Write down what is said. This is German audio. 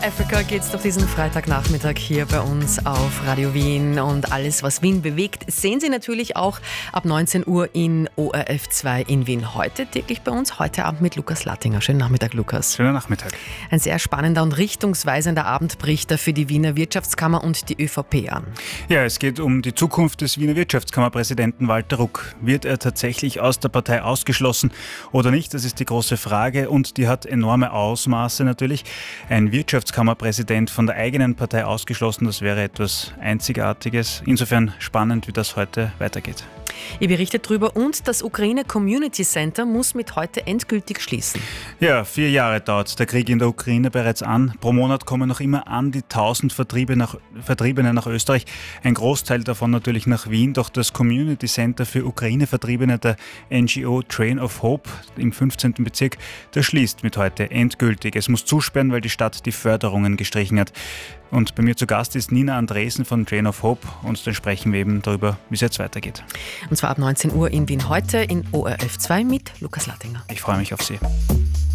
Africa geht's durch diesen Freitagnachmittag hier bei uns auf Radio Wien, und alles, was Wien bewegt, sehen Sie natürlich auch ab 19 Uhr in ORF 2 in Wien. Heute täglich bei uns, heute Abend mit Lukas Lattinger. Schönen Nachmittag, Lukas. Schönen Nachmittag. Ein sehr spannender und richtungsweisender Abend bricht da für die Wiener Wirtschaftskammer und die ÖVP an. Ja, es geht um die Zukunft des Wiener Wirtschaftskammerpräsidenten Walter Ruck. Wird er tatsächlich aus der Partei ausgeschlossen oder nicht? Das ist die große Frage, und die hat enorme Ausmaße natürlich. Ein Wirtschaftskammerpräsident von der eigenen Partei ausgeschlossen, das wäre etwas Einzigartiges. Insofern spannend, wie das heute weitergeht. Ihr berichtet drüber, und das Ukraine Community Center muss mit heute endgültig schließen. Ja, 4 Jahre dauert der Krieg in der Ukraine bereits an. Pro Monat kommen noch immer an die 1000 Vertriebene nach Österreich. Ein Großteil davon natürlich nach Wien. Doch das Community Center für Ukraine-Vertriebene der NGO Train of Hope im 15. Bezirk, das schließt mit heute endgültig. Es muss zusperren, weil die Stadt die Förderungen gestrichen hat. Und bei mir zu Gast ist Nina Andresen von Train of Hope, und dann sprechen wir eben darüber, wie es jetzt weitergeht. Und zwar ab 19 Uhr in Wien heute in ORF 2 mit Lukas Lattinger. Ich freue mich auf Sie.